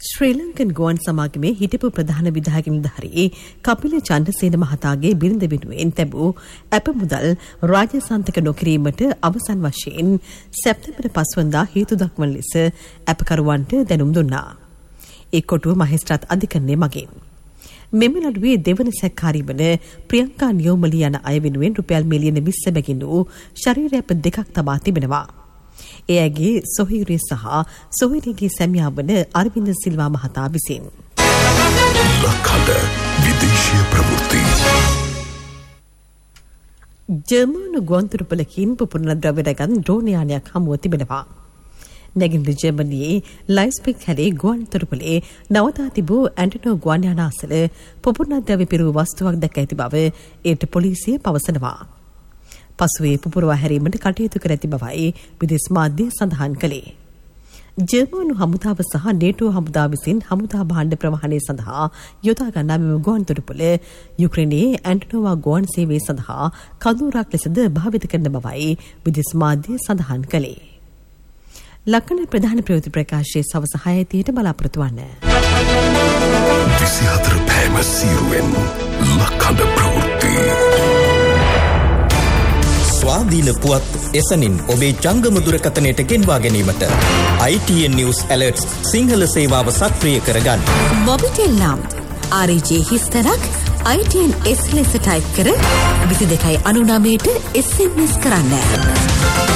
ශ්‍රී Lankan ගුවන් සමාගමේ හිටපු ප්‍රධාන විධායක නිලධාරී කපිල චන්ද්‍රසේන මහතාගේ බිරිඳ වෙනුවෙන් තැබූ අප මුදල් රාජසන්තක නොකිරීමට අවසන් වශයෙන් සැප්තැම්බර් 5 වනදා හේතු දක්වන ලෙස අපකරුවන්ට දැනුම් දුන්නා. ඒ කොටුව මහේස්ත්‍රාත් අධිකරණය මගින්. මෙම නඩුවේ දෙවන සැකකාරී වන ප්‍රියංකා නියෝමලී යන අය වෙනුවෙන් රුපියල් මිලියන 20 බැගින් වූ ශරීරයප දෙකක් තබා තිබෙනවා. එයගේ සොහොයුරිය සහ සොහොයුරියගේ සැමියා වන අරවින්ද සිල්වා මහතා විසින්. ලක්හඬ විදේශීය ප්‍රවෘත්ති. ජර්මන් ගුවන්තොටුපළකින් පුපුරන ද්‍රව්‍ය රැගත් ඩ්‍රෝන් යානයක් හමුව තිබෙනවා. නැගෙනහිර ජර්මනියේ ලයිස්බෙක් හැරේ ගුවන්තොටුපළේ නවතා තිබූ ඇන්ටනෝ ගුවන් යාන අසල පුපුරන ද්‍රව්‍ය පිරූ වස්තුවක් දැක ඇති බව ඒට පොලිසිය පවසනවා. පසුවේ පුපුරවා හැරීමට කටයුතු කර ඇති බවයි විදේශ මාධ්‍ය සඳහන් කළේ. ජර්මනු හමුදාව සහ නේටෝ හමුදාව විසින් හමුදා භාණ්ඩ ප්‍රවාහනය සඳහා යොදා ගන්නා මෙම ගුවන්තොටුපළ යුක්‍රේනයේ ඇන්ටනෝවා ගුවන් සේවය සඳහා කඳවුරක් ලෙසද භාවිත කරන බවයි විදේශ මාධ්‍ය සඳහන් කළේ. ලක්කන ප්‍රධාන ප්‍රවෘත්ති ප්‍රකාශයේ සවස 6:30ට බලාපොරොත්තු වන්න. 24 පැයම සීරුවෙන් ලක්කන ප්‍රවෘත්ති. ස්වාධීන පුවත් එසනින් ඔබේ ජංගම දුරකථනයට ගෙන්වා ගැනීමට ITN News Alerts සිංහල සේවාව සක්‍රිය කරගන්න. මොබිටෙල් නම් RJ හිස්තරක් ITN S ලෙස ටයිප් කර 2299ට SMS කරන්න.